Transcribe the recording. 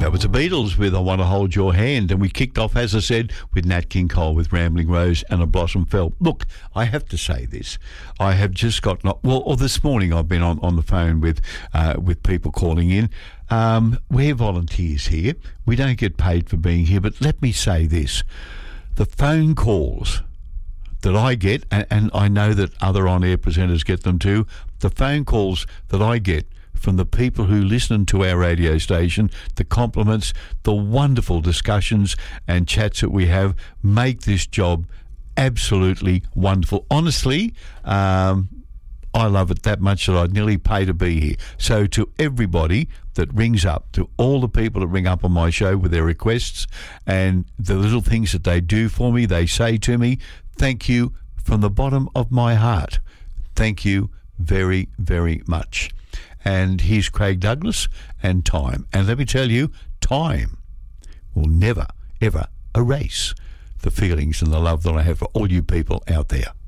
That was the Beatles with I Want to Hold Your Hand, and we kicked off, as I said, with Nat King Cole with Rambling Rose and A Blossom Fell. Look, I have to say this. I have just got, this morning I've been on the phone with people calling in. We're volunteers here. We don't get paid for being here, but let me say this. The phone calls that I get, and I know that other on-air presenters get them too, the phone calls that I get from the people who listen to our radio station, the compliments, the wonderful discussions and chats that we have make this job absolutely wonderful. Honestly, I love it that much that I'd nearly pay to be here. So to everybody that rings up, to all the people that ring up on my show with their requests and the little things that they do for me, they say to me, thank you from the bottom of my heart. Thank you very, very much. And here's Craig Douglas and Time. And let me tell you, time will never, ever erase the feelings and the love that I have for all you people out there.